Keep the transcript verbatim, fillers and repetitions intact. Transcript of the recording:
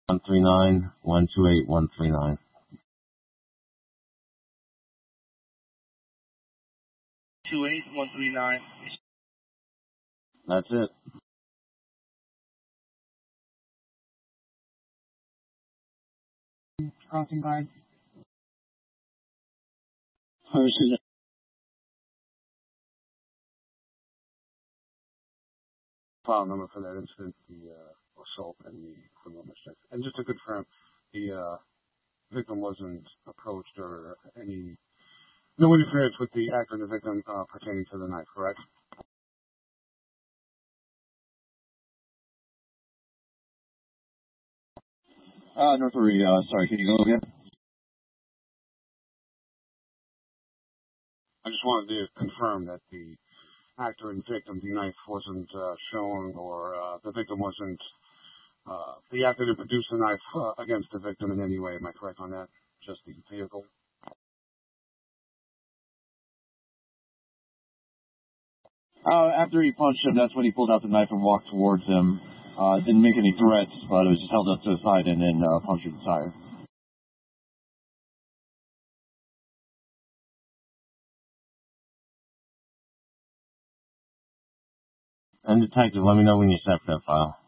one three nine, one two eight, one three nine. two eight one three nine. That's it. Crossing guard. File number for that incident, the uh, assault and the criminal mischief. And just to confirm, the uh, victim wasn't approached or any, no interference with the actor and the victim uh, pertaining to the knife, correct? Uh, North three, uh, sorry, can you go again? I just wanted to confirm that the actor and victim, the knife wasn't uh, shown, or uh, the victim wasn't, uh, the actor didn't produce the knife uh, against the victim in any way. Am I correct on that? Just the vehicle? Uh, after he punched him, that's when he pulled out the knife and walked towards him. Uh, didn't make any threats, but it was just held up to the side and then uh, punctured the tire. And detective, let me know when you set that file.